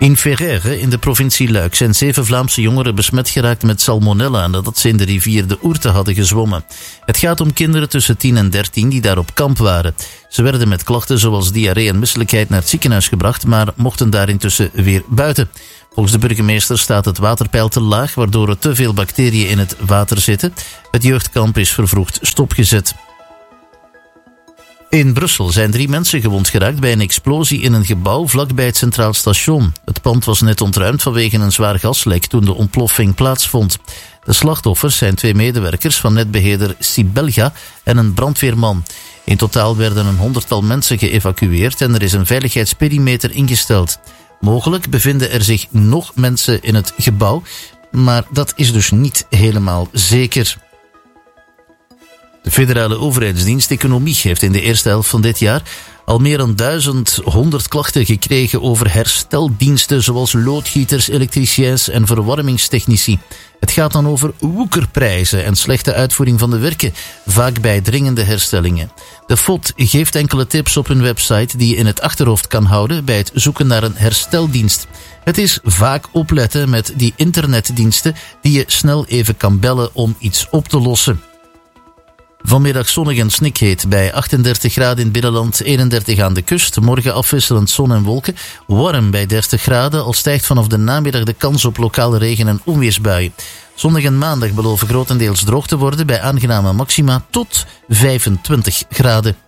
In Verrère, in de provincie Luik, zijn 7 Vlaamse jongeren besmet geraakt met salmonella nadat ze in de rivier de Ourthe hadden gezwommen. Het gaat om kinderen tussen 10 en 13 die daar op kamp waren. Ze werden met klachten zoals diarree en misselijkheid naar het ziekenhuis gebracht, maar mochten daar intussen weer buiten. Volgens de burgemeester staat het waterpeil te laag, waardoor er te veel bacteriën in het water zitten. Het jeugdkamp is vervroegd stopgezet. In Brussel zijn 3 mensen gewond geraakt bij een explosie in een gebouw vlakbij het Centraal Station. Het pand was net ontruimd vanwege een zwaar gaslek toen de ontploffing plaatsvond. De slachtoffers zijn 2 medewerkers van netbeheerder Sibelga en een brandweerman. In totaal werden een 100-tal mensen geëvacueerd en er is een veiligheidsperimeter ingesteld. Mogelijk bevinden er zich nog mensen in het gebouw, maar dat is dus niet helemaal zeker. De federale overheidsdienst Economie heeft in de eerste helft van dit jaar al meer dan 1100 klachten gekregen over hersteldiensten zoals loodgieters, elektriciens en verwarmingstechnici. Het gaat dan over woekerprijzen en slechte uitvoering van de werken, vaak bij dringende herstellingen. De FOD geeft enkele tips op hun website die je in het achterhoofd kan houden bij het zoeken naar een hersteldienst. Het is vaak opletten met die internetdiensten die je snel even kan bellen om iets op te lossen. Vanmiddag zonnig en snikheet bij 38 graden in het binnenland, 31 aan de kust. Morgen afwisselend zon en wolken. Warm bij 30 graden, al stijgt vanaf de namiddag de kans op lokale regen- en onweersbuien. Zondag en maandag beloven grotendeels droog te worden bij aangename maxima tot 25 graden.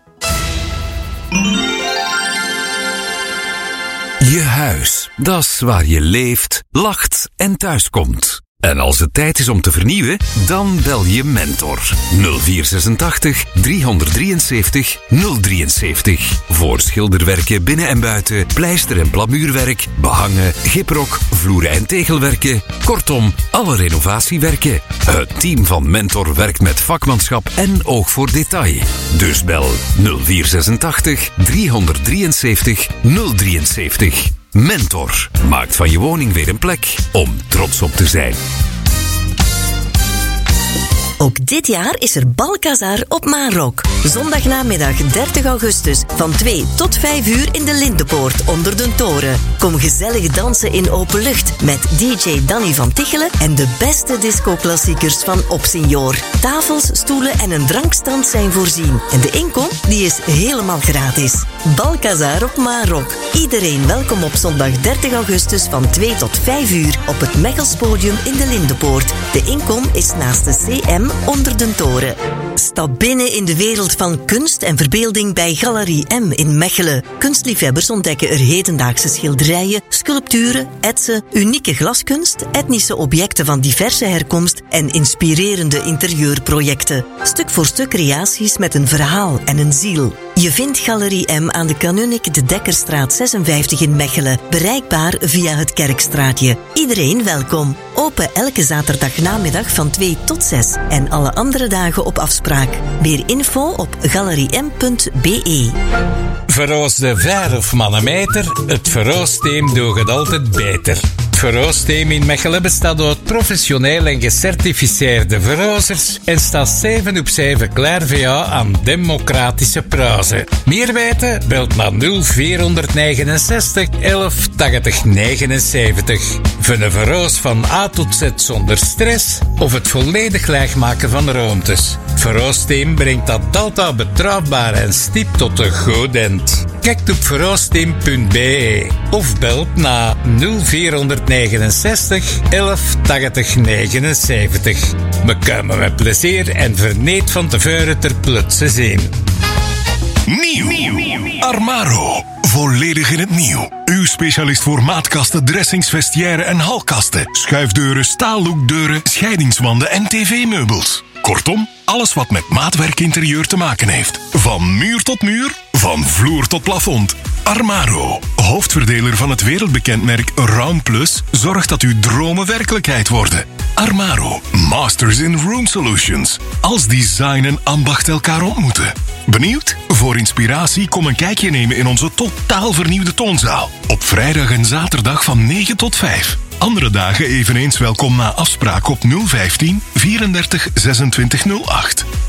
Je huis, dat is waar je leeft, lacht en thuiskomt. En als het tijd is om te vernieuwen, dan bel je Mentor. 0486 373 073. Voor schilderwerken binnen en buiten, pleister- en plamuurwerk, behangen, giprok, vloeren- en tegelwerken. Kortom, alle renovatiewerken. Het team van Mentor werkt met vakmanschap en oog voor detail. Dus bel 0486 373 073. Mentor maakt van je woning weer een plek om trots op te zijn. Ook dit jaar is er Balcazar op Maarok. Zondagnamiddag 30 augustus van 2 tot 5 uur in de Lindenpoort onder de toren. Kom gezellig dansen in open lucht met DJ Danny van Tichelen en de beste disco-klassiekers van Opsenior. Tafels, stoelen en een drankstand zijn voorzien. En de inkom die is helemaal gratis. Balcazar op Maarok. Iedereen welkom op zondag 30 augustus van 2 tot 5 uur op het Mechelspodium in de Lindenpoort. De inkom is naast de CM onder de toren. Stap binnen in de wereld van kunst en verbeelding bij Galerie M in Mechelen. Kunstliefhebbers ontdekken er hedendaagse schilderijen, sculpturen, etsen, unieke glaskunst, etnische objecten van diverse herkomst en inspirerende interieurprojecten. Stuk voor stuk creaties met een verhaal en een ziel. Je vindt Galerie M aan de Kanunnik de Dekkerstraat 56 in Mechelen. Bereikbaar via het Kerkstraatje. Iedereen welkom. Open elke zaterdagnamiddag van 2 tot 6 en alle andere dagen op afspraak. Meer info op galeriem.be. Verroosde verf mannenmeter, het verroosteam doet het altijd beter. Het verroosteam in Mechelen bestaat uit professioneel en gecertificeerde verroosters en staat 7 op 7 klaar voor jou aan democratische prijzen. Meer weten? Belt naar 0469 11 80 79. Voor een verroos van A tot Z zonder stress of het volledig leegmaken van ruimtes. Het verroosteam brengt dat altijd betrouwbaar en stip tot een goed eind. Kijk op verroosteam.be of belt naar 0469 11 80 79. We komen met plezier en verneet van tevoren ter plutse zien. Nieuw. Armaro. Volledig in het nieuw. Uw specialist voor maatkasten, dressings, vestiaire en halkasten. Schuifdeuren, staallookdeuren, scheidingswanden en tv-meubels. Kortom, alles wat met maatwerkinterieur te maken heeft. Van muur tot muur, van vloer tot plafond. Armaro, hoofdverdeler van het wereldbekend merk Round Plus, zorgt dat uw dromen werkelijkheid worden. Armaro, Masters in Room Solutions. Als design en ambacht elkaar ontmoeten. Benieuwd? Voor inspiratie kom een kijkje nemen in onze totaal vernieuwde toonzaal. Op vrijdag en zaterdag van 9 tot 5. Andere dagen eveneens welkom na afspraak op 015 34 26 08.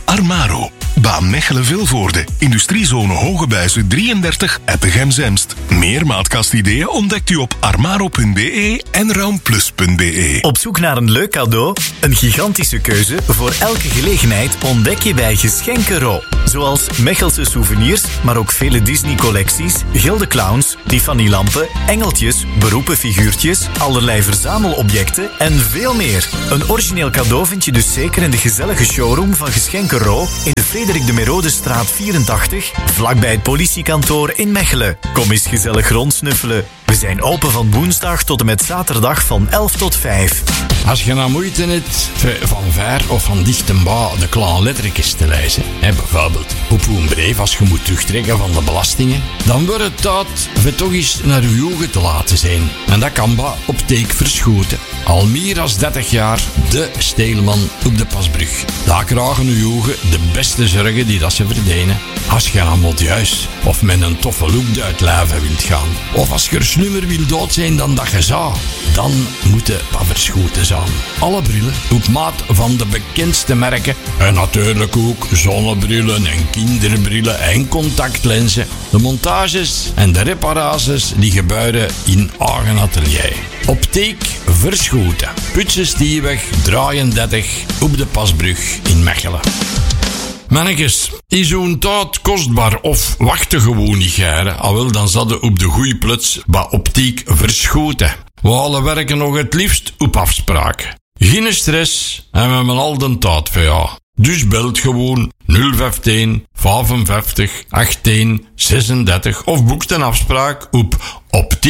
Armaro. Baan Mechelen-Vilvoorde. Industriezone Hogebuizen 33 Eppegem-Zemst. Meer maatkastideeën ontdekt u op armaro.be en raumplus.be. Op zoek naar een leuk cadeau? Een gigantische keuze voor elke gelegenheid ontdek je bij Geschenken Ro. Zoals Mechelse souvenirs, maar ook vele Disney-collecties, gilde clowns, Tiffany-lampen, engeltjes, beroepenfiguurtjes, allerlei verzamelobjecten en veel meer. Een origineel cadeau vind je dus zeker in de gezellige showroom van Geschenken Ro in de Frederik de Merodestraat 84, vlakbij het politiekantoor in Mechelen. Kom eens gezellig rondsnuffelen. We zijn open van woensdag tot en met zaterdag van 11 tot 5. Als je nou moeite hebt van ver of van dichtbij de kleine lettertjes te lezen, bijvoorbeeld op een brief als je moet terugtrekken van de belastingen, dan wordt het tijd voor toch eens naar uw ogen te laten zijn. En dat kan bij Optiek Verschoten. Al meer dan 30 jaar de Steelman op de Pasbrug. Daar krijgen uw ogen de beste zorgen die dat ze verdienen. Als je aan modieus of met een toffe look uit leven wilt gaan, of als je er slimmer wil dood zijn dan dat je zou, dan moet je pas Verschoten zijn. Alle brillen op maat van de bekendste merken en natuurlijk ook zonnebrillen en kinderbrillen en contactlenzen. De montages en de reparaties die gebeuren in eigen atelier. Optiek Verschoten. Putsenstieweg 33 op de Pasbrug in Mechelen. Mannetjes, is zo'n tijd kostbaar of wachten gewoon niet geren? Wel, dan zat je op de goeie plots bij Optiek Verschoten. We alle werken nog het liefst op afspraak. Geen stress en we hebben al de tijd voor jou. Dus belt gewoon 015 55 18 36 of boekt een afspraak op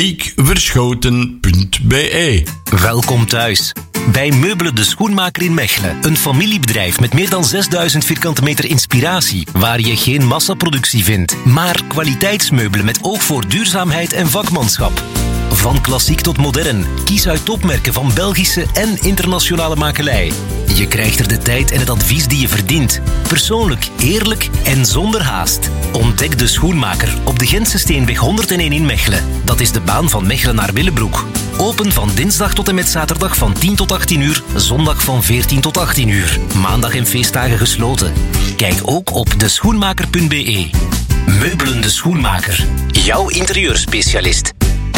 optiekverschoten.be. Welkom thuis. Bij Meubelen de Schoenmaker in Mechelen. Een familiebedrijf met meer dan 6000 vierkante meter inspiratie. Waar je geen massaproductie vindt, maar kwaliteitsmeubelen met oog voor duurzaamheid en vakmanschap. Van klassiek tot modern. Kies uit topmerken van Belgische en internationale makelij. Je krijgt er de tijd en het advies die je verdient. Persoonlijk, eerlijk en zonder haast. Ontdek de Schoenmaker op de Gentse Steenweg 101 in Mechelen. Dat is de baan van Mechelen naar Willebroek. Open van dinsdag tot en met zaterdag van 10 tot 18 uur, zondag van 14 tot 18 uur. Maandag en feestdagen gesloten. Kijk ook op deschoenmaker.be. Meubelen de Schoenmaker. Jouw interieurspecialist.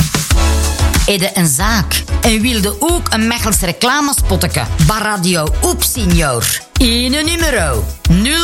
Edde een zaak en wilde ook een Mechelse reclamespotteke. Bij Radio Oep, senior. 1 nummer 0